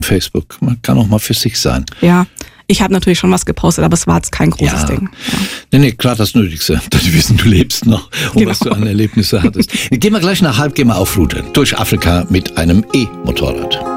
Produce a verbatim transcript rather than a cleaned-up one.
Facebook. Man kann auch mal für sich sein. Ja, ich habe natürlich schon was gepostet, aber es war jetzt kein großes ja. Ding. Ja. Nee, nee, klar, das Nötigste. Dass die wissen, du lebst noch und Genau. was du an Erlebnisse hattest. Gehen wir gleich nach halb, gehen wir auf Route durch Afrika mit einem E-Motorrad.